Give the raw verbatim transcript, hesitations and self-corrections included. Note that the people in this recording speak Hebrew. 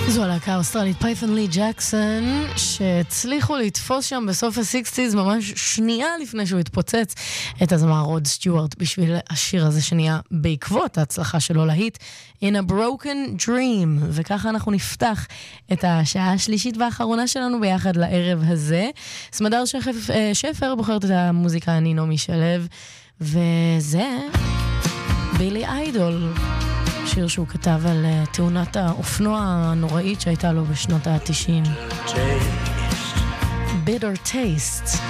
זו הלהקה האוסטרלית פייתון לי ג'קסון, שהצליחו לתפוס שם בסוף ה-שישים ממש שנייה לפני שהוא התפוצץ את הזמר רוד סטיוארט בשביל השיר הזה שנהיה בעקבות ההצלחה שלו להיט In a Broken Dream. וככה אנחנו נפתח את השעה השלישית והאחרונה שלנו ביחד לערב הזה. סמדר שפר בוחרת את המוזיקה, אני נעמי שלו, וזה בילי איידול, שיר שהוא כתב על תאונת האופנוע הנוראית שהייתה לו בשנות ה-תשעים. Bitter Taste.